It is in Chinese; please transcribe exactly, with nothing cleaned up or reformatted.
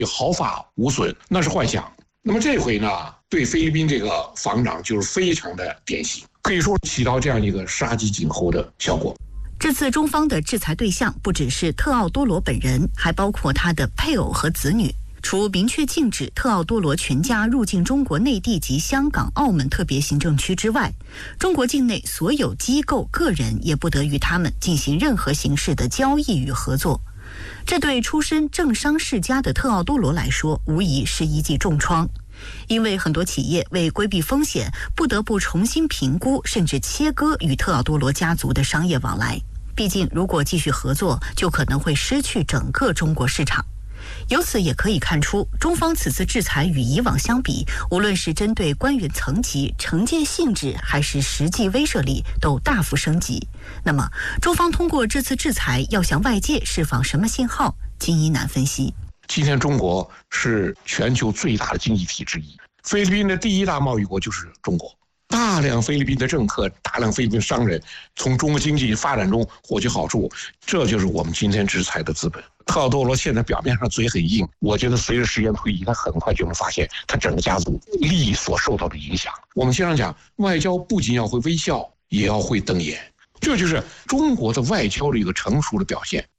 有毫发无损，那是幻想。那么这回呢，对菲律宾这个防长就是非常的典型，可以说起到这样一个杀鸡儆猴的效果。 这次中方的制裁对象不只是特奥多罗本人，还包括他的配偶和子女。除明确禁止特奥多罗全家入境中国内地及香港、澳门特别行政区之外，中国境内所有机构、个人也不得与他们进行任何形式的交易与合作。这对出身政商世家的特奥多罗来说，无疑是一记重创。因为很多企业为规避风险，不得不重新评估甚至切割与特奥多罗家族的商业往来。毕竟，如果继续合作，就可能会失去整个中国市场。由此也可以看出，中方此次制裁与以往相比，无论是针对官员层级、惩戒性质，还是实际威慑力，都大幅升级。那么，中方通过这次制裁要向外界释放什么信号？金一南分析： 今天中国是全球最大的经济体之一，菲律宾的第一大贸易国就是中国。大量菲律宾的政客、大量菲律宾商人从中国经济发展中获取好处，这就是我们今天制裁的资本。特奥多罗现在表面上嘴很硬，我觉得随着时间推移，他很快就能发现他整个家族利益所受到的影响。我们经常讲，外交不仅要会微笑，也要会瞪眼，这就是中国的外交的一个成熟的表现。